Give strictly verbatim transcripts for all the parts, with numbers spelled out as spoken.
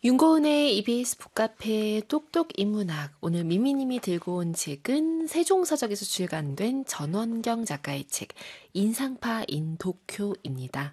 윤고은의 이비에스 북카페 똑똑 인문학. 오늘 미미님이 들고 온 책은 세종서적에서 출간된 전원경 작가의 책 인상파 인 도쿄입니다.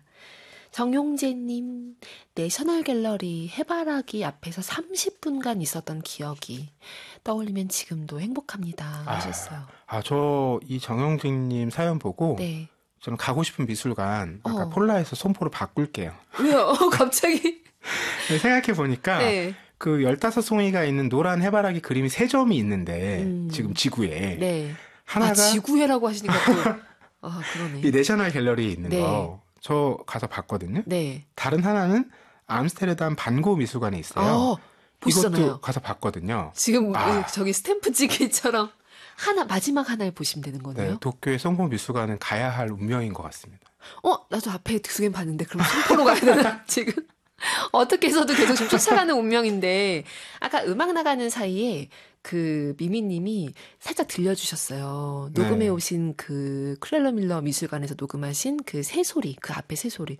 정용재님, 내셔널 갤러리 해바라기 앞에서 삼십 분간 있었던 기억이 떠올리면 지금도 행복합니다 하셨어요. 아, 아 저 이 정용재님 사연 보고 네. 저는 가고 싶은 미술관 아까 어. 폴라에서 손포로 바꿀게요. 왜요? 갑자기? 생각해 보니까 네. 그 열다섯 송이가 있는 노란 해바라기 그림이 세 점이 있는데 음. 지금 지구에 네. 하나가 아, 지구회라고 하시니까 또 아, 그러네. 이 내셔널 갤러리에 있는 네. 거 저 가서 봤거든요. 네. 다른 하나는 암스테르담 반고 미술관에 있어요. 아, 보시잖아요. 이것도 가서 봤거든요. 지금 아. 저기 스탬프 찌개처럼 하나 마지막 하나를 보시면 되는 거네요. 네, 도쿄의 송포 미술관은 가야 할 운명인 것 같습니다. 어, 나도 앞에 두 개는 봤는데 그럼 송포로 가야 되나 지금? 어떻게 해서도 계속 좀 쫓아가는 운명인데 아까 음악 나가는 사이에 그 미미님이 살짝 들려주셨어요. 녹음해 네. 오신 그 클렐러 밀러 미술관에서 녹음하신 그 새소리, 그 앞에 새소리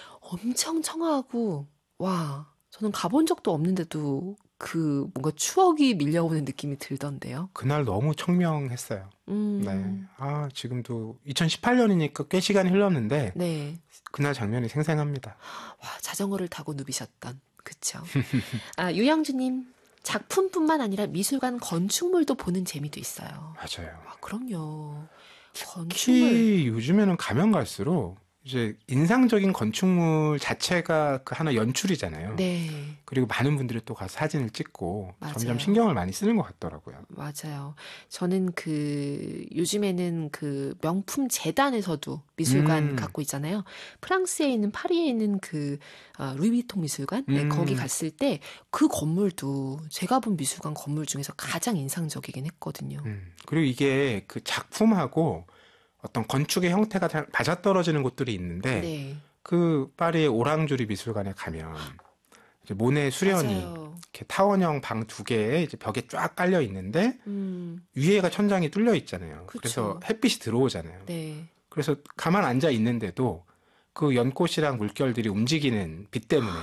엄청 청아하고 와 저는 가본 적도 없는데도 그 뭔가 추억이 밀려오는 느낌이 들던데요. 그날 너무 청명했어요. 음, 네. 아, 지금도 이천십팔 년이니까 꽤 시간이 흘렀는데 네. 그날 장면이 생생합니다. 와, 자전거를 타고 누비셨던 그쵸. 아, 유영주님 작품뿐만 아니라 미술관 건축물도 보는 재미도 있어요. 맞아요. 아, 그럼요. 건축물. 특히 요즘에는 가면 갈수록 이제 인상적인 건축물 자체가 그 하나 연출이잖아요. 네, 그리고 많은 분들이 또 가서 사진을 찍고 맞아요. 점점 신경을 많이 쓰는 것 같더라고요. 맞아요. 저는 그 요즘에는 그 명품 재단에서도 미술관 음. 갖고 있잖아요. 프랑스에 있는 파리에 있는 그 아, 루이비통 미술관 네, 음. 거기 갔을 때 그 건물도 제가 본 미술관 건물 중에서 가장 인상적이긴 했거든요. 음. 그리고 이게 그 작품하고 어떤 건축의 형태가 잘 맞아떨어지는 곳들이 있는데 네, 그 파리의 오랑주리 미술관에 가면 이제 모네 수련이 맞아요. 이렇게 타원형 방 두 개에 이제 벽에 쫙 깔려 있는데 음, 위에가 천장이 뚫려 있잖아요. 그쵸. 그래서 햇빛이 들어오잖아요. 네. 그래서 가만 앉아 있는데도 그 연꽃이랑 물결들이 움직이는 빛 때문에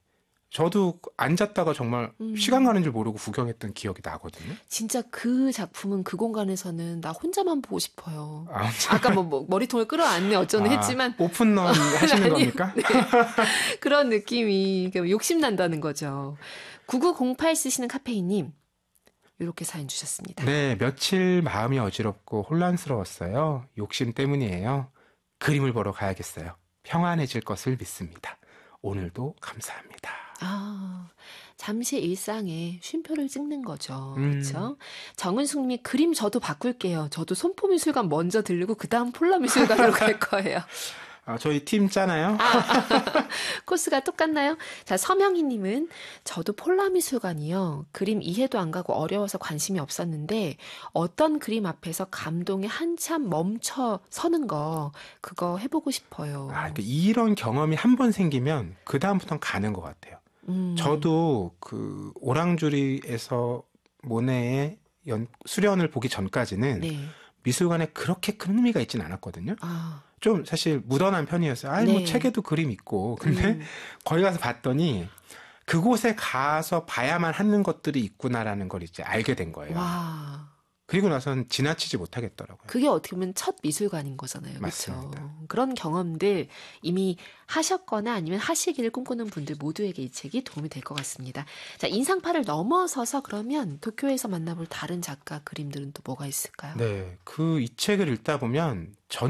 저도 앉았다가 정말 음. 시간 가는 줄 모르고 구경했던 기억이 나거든요. 진짜 그 작품은 그 공간에서는 나 혼자만 보고 싶어요. 아, 아까 뭐, 뭐 머리통을 끌어안네 어쩌네 아, 했지만 오픈런 하시는 아니요. 겁니까? 네. 그런 느낌이 욕심난다는 거죠. 구구공팔 쓰시는 카페인님 이렇게 사연 주셨습니다. 네, 며칠 마음이 어지럽고 혼란스러웠어요. 욕심 때문이에요. 그림을 보러 가야겠어요. 평안해질 것을 믿습니다. 오늘도 감사합니다. 아, 잠시 일상에 쉼표를 찍는 거죠. 음. 그렇죠? 정은숙님이 그림 저도 바꿀게요. 저도 손포미술관 먼저 들르고 그 다음 폴라미술관으로 갈 거예요. 아, 저희 팀 짜나요? 아, 코스가 똑같나요? 자, 서명희님은 저도 폴라미술관이요. 그림 이해도 안 가고 어려워서 관심이 없었는데 어떤 그림 앞에서 감동에 한참 멈춰 서는 거 그거 해보고 싶어요. 아, 그러니까 이런 경험이 한 번 생기면 그 다음부터는 가는 것 같아요. 음, 저도 그 오랑주리에서 모네의 연, 수련을 보기 전까지는 네. 미술관에 그렇게 큰 흥미가 있진 않았거든요. 아, 좀 사실 무던한 편이었어요. 아니, 네. 뭐 책에도 그림 있고. 근데 음, 거기 가서 봤더니 그곳에 가서 봐야만 하는 것들이 있구나라는 걸 이제 알게 된 거예요. 와. 그리고 나서는 지나치지 못하겠더라고요. 그게 어떻게 보면 첫 미술관인 거잖아요. 그렇죠? 맞습니다. 그런 경험들 이미 하셨거나 아니면 하시기를 꿈꾸는 분들 모두에게 이 책이 도움이 될 것 같습니다. 자, 인상파를 넘어서서 그러면 도쿄에서 만나볼 다른 작가 그림들은 또 뭐가 있을까요? 네, 그 이 책을 읽다 보면 전